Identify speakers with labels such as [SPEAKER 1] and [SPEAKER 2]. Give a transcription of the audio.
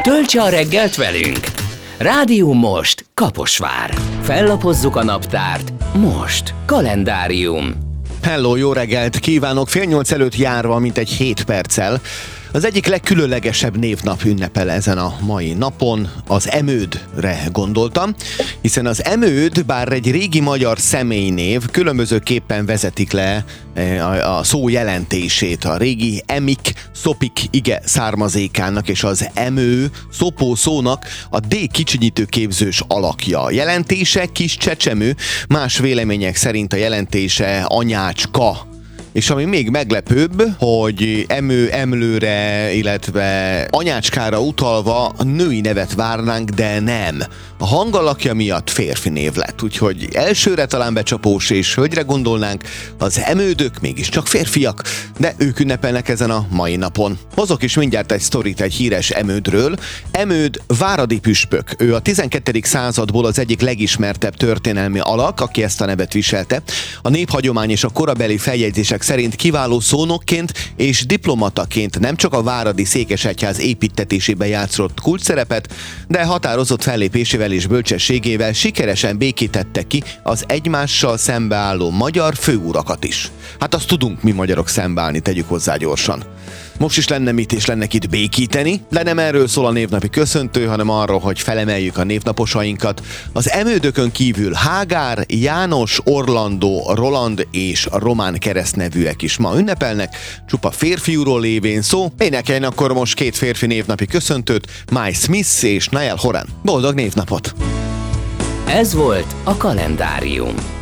[SPEAKER 1] Töltse a reggelt velünk! Rádió Most Kaposvár. Fellapozzuk a naptárt. Most. Kalendárium.
[SPEAKER 2] Hello, jó reggelt kívánok! 7:30 előtt járva, mint egy 7 perccel. Az egyik legkülönlegesebb névnap ünnepel ezen a mai napon, az Emődre gondoltam, hiszen az Emőd, bár egy régi magyar személynév, különbözőképpen vezetik le a szó jelentését, a régi emik, szopik ige származékának és az emő szopó szónak a D kicsinyítő képzős alakja. Jelentése kis csecsemő, más vélemények szerint a jelentése anyácska. És ami még meglepőbb, hogy emő, emlőre, illetve anyácskára utalva női nevet várnánk, de nem. A hangalakja miatt férfi név lett, úgyhogy elsőre talán becsapós és hölgyre gondolnánk, az emődök mégiscsak férfiak, de ők ünnepelnek ezen a mai napon. Hozok is mindjárt egy sztorit egy híres emődről. Emőd váradi püspök. Ő a 12. századból az egyik legismertebb történelmi alak, aki ezt a nevet viselte. A néphagyomány és a korabeli feljegyzések szerint kiváló szónokként és diplomataként nem csak a váradi székesegyház építtetésében játszott kulcsszerepet, de határozott fellépésével és bölcsességével sikeresen békítette ki az egymással szembeálló magyar főurakat is. Hát azt tudunk mi magyarok szembeállni, tegyük hozzá gyorsan. Most is lenne mit és lennek itt békíteni, de nem erről szól a névnapi köszöntő, hanem arról, hogy felemeljük a névnaposainkat. Az emődökön kívül Hágár, János, Orlandó, Roland és Román keresztnevűek is ma ünnepelnek, csupa férfiúról lévén szó. Énekeljen akkor most két férfi névnapi köszöntőt, Mike Smith és Niall Horan. Boldog névnapot!
[SPEAKER 1] Ez volt a Kalendárium.